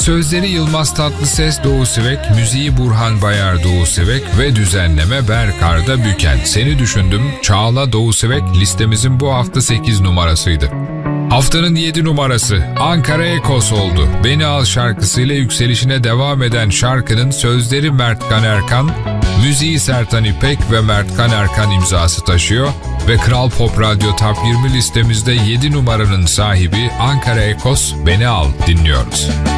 Sözleri Yılmaz Tatlıses, Doğu Sivek, müziği Burhan Bayar, Doğu Sivek ve düzenleme Berkar'da Büken. Seni Düşündüm, Çağla, Doğu Sivek listemizin bu hafta 8 numarasıydı. Haftanın 7 numarası Ankara Ekos oldu. Beni Al şarkısıyla yükselişine devam eden şarkının sözleri Mert Kan Erkan, müziği Sertan İpek ve Mert Kan Erkan imzası taşıyor ve Kral Pop Radyo Top 20 listemizde 7 numaranın sahibi Ankara Ekos, Beni Al dinliyoruz.